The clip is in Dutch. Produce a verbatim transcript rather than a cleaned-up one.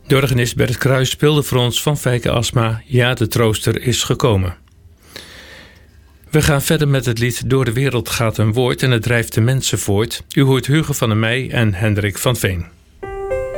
De organist Bert Kruis speelde voor ons van Fijke Asma Ja, de trooster is gekomen. We gaan verder met het lied Door de wereld gaat een woord en het drijft de mensen voort. U hoort Hugo van der Meij en Hendrik van Veen.